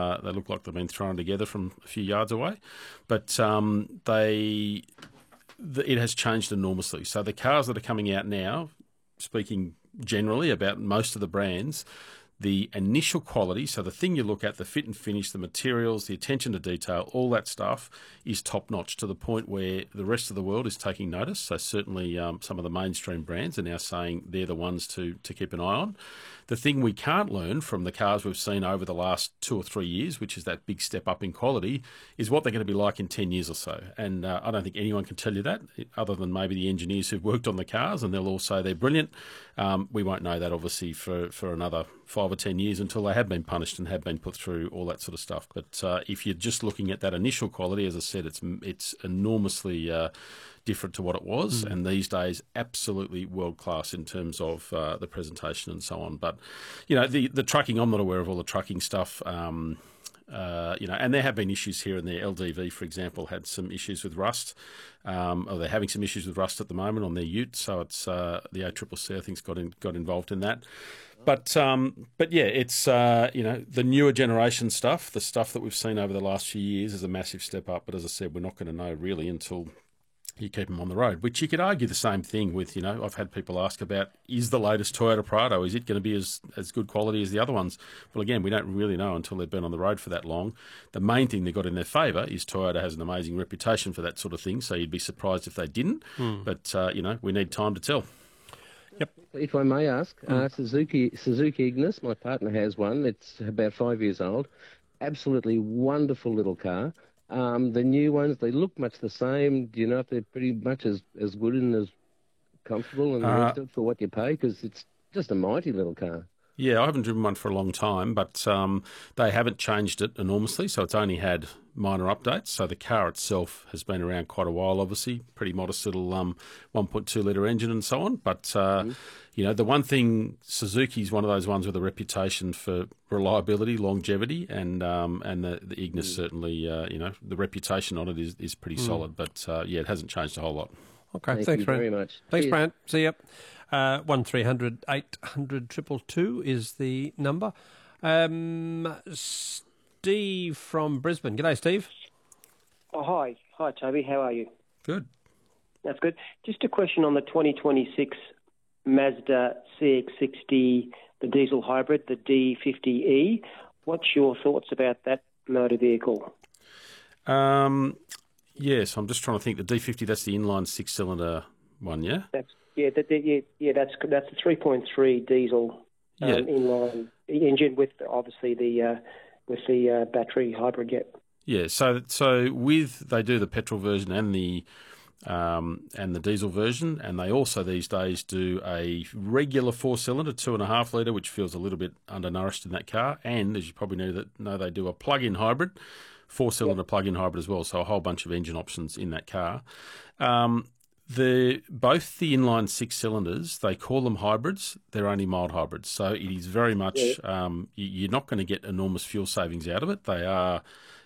They look like they've been thrown together from a few yards away. But it has changed enormously. So the cars that are coming out now, speaking generally about most of the brands, the initial quality, so the thing you look at, the fit and finish, the materials, the attention to detail, all that stuff is top-notch to the point where the rest of the world is taking notice. So certainly some of the mainstream brands are now saying they're the ones to keep an eye on. The thing we can't learn from the cars we've seen over the last 2 or 3 years, which is that big step up in quality, is what they're going to be like in 10 years or so. And I don't think anyone can tell you that, other than maybe the engineers who've worked on the cars, and they'll all say they're brilliant. We won't know that, obviously, for another 5 or 10 years until they have been punished and have been put through all that sort of stuff. But if you're just looking at that initial quality, as I said, it's enormously different to what it was, and these days absolutely world class in terms of the presentation and so on. But the trucking, I'm not aware of all the trucking stuff. And there have been issues here and there. LDV, for example, had some issues with rust, or they're having some issues with rust at the moment on their ute. So it's the ACCC, I think, got involved in that. But yeah, it's the newer generation stuff, the stuff that we've seen over the last few years, is a massive step up. But as I said, we're not going to know really until you keep them on the road, which you could argue the same thing with. I've had people ask about, is the latest Toyota Prado, is it going to be as good quality as the other ones? Well, again, we don't really know until they've been on the road for that long. The main thing they've got in their favour is Toyota has an amazing reputation for that sort of thing, so you'd be surprised if they didn't. But, we need time to tell. Yep. If I may ask, Suzuki Ignis, my partner has one. It's about 5 years old. Absolutely wonderful little car. The new ones, they look much the same. Do you know if they're pretty much as good and as comfortable and the rest of it for what you pay? Because it's just a mighty little car. Yeah, I haven't driven one for a long time, but they haven't changed it enormously, so it's only had minor updates. So the car itself has been around quite a while, obviously. Pretty modest little 1.2-litre engine and so on. But, the one thing, Suzuki's one of those ones with a reputation for reliability, longevity, and the Ignis certainly, the reputation on it is pretty solid. But, it hasn't changed a whole lot. Okay, thanks very much. Thanks, Brant. See ya. 1300 800 222 is the number. Steve from Brisbane. G'day, Steve. Oh, hi. Hi, Toby. How are you? Good. That's good. Just a question on the 2026 Mazda CX-60, the diesel hybrid, the D50E. What's your thoughts about that motor vehicle? Yes, I'm just trying to think. The D50, that's the inline six-cylinder one, yeah? That's the 3.3 diesel inline engine with obviously the battery hybrid. Yeah. So they do the petrol version and the diesel version, and they also these days do a regular 4-cylinder 2.5 litre, which feels a little bit undernourished in that car. And as you probably know, they do a plug-in hybrid. 4-cylinder plug-in hybrid as well, so a whole bunch of engine options in that car. Both the inline 6 cylinders, they call them hybrids. They're only mild hybrids, so it is very much you're not going to get enormous fuel savings out of it. They are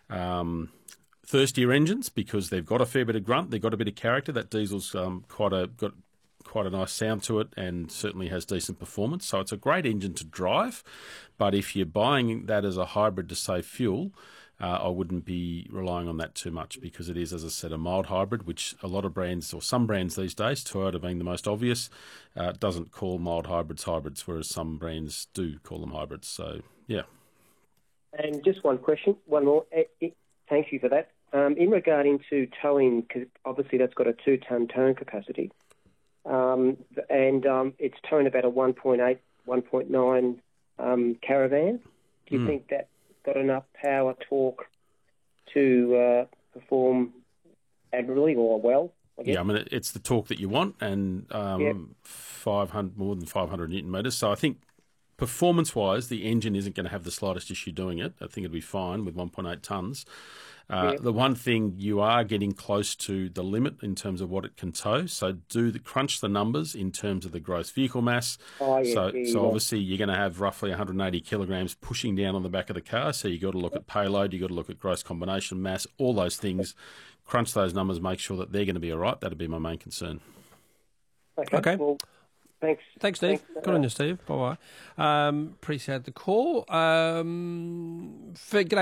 thirstier engines because they've got a fair bit of grunt, they've got a bit of character. That diesel's got quite a nice sound to it and certainly has decent performance. So it's a great engine to drive, but if you're buying that as a hybrid to save fuel, I wouldn't be relying on that too much because it is, as I said, a mild hybrid, which a lot of brands, or some brands these days, Toyota being the most obvious, doesn't call mild hybrids, whereas some brands do call them hybrids. So, yeah. And just one more. Thank you for that. In regarding to towing, because obviously that's got a 2-tonne towing capacity, and it's towing about a 1.8, 1.9 Caravan. Do you think that got enough power torque to perform admirably or well? Yeah, I mean, it's the torque that you want, and 500 more than 500 newton metres. So I think performance-wise, the engine isn't going to have the slightest issue doing it. I think it'll be fine with 1.8 tonnes. The one thing, you are getting close to the limit in terms of what it can tow. So crunch the numbers in terms of the gross vehicle mass. So obviously you're going to have roughly 180 kilograms pushing down on the back of the car. So you've got to look at payload, you've got to look at gross combination mass, all those things. Crunch those numbers, make sure that they're going to be all right. That'd be my main concern. Okay. Well, thanks. Thanks, Steve. Good on you, Steve. Bye-bye. Appreciate the call.